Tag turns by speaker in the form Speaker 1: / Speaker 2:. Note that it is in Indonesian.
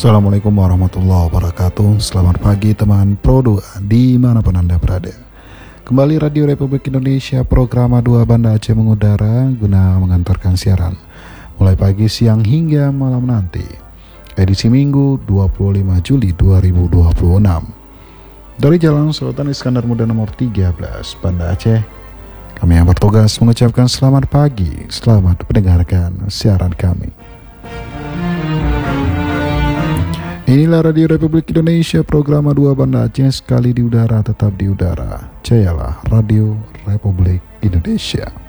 Speaker 1: Assalamualaikum warahmatullahi wabarakatuh. Selamat pagi teman Pro 2 dimanapun Anda berada. Kembali Radio Republik Indonesia program A2 Banda Aceh mengudara guna mengantarkan siaran mulai pagi, siang hingga malam nanti. Edisi Minggu 25 Juli 2026 dari Jalan Sultan Iskandar Muda nomor 13 Banda Aceh. Kami yang bertugas mengucapkan selamat pagi, selamat mendengarkan siaran kami. Inilah Radio Republik Indonesia program A2 Banda Aceh, sekali di udara tetap di udara. Jayalah Radio Republik Indonesia.